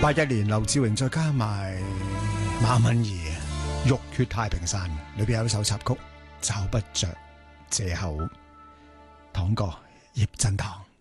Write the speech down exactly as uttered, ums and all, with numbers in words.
八一年劉志榮再加埋馬敏儀《浴血太平山》裏邊有一首插曲，找不着借口，堂哥葉振棠。